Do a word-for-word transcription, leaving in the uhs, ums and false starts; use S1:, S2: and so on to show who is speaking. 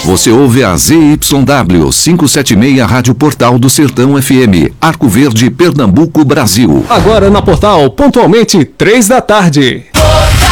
S1: Você ouve a Z Y W quinhentos e setenta e seis Rádio Portal do Sertão F M, Arco Verde, Pernambuco, Brasil.
S2: Agora na Portal, pontualmente três da tarde.